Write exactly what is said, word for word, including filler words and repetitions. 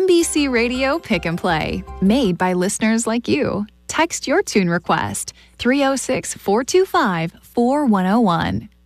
B C Radio Pick and Play, made by listeners like you. Text your tune request three oh six, four two five, four one oh one.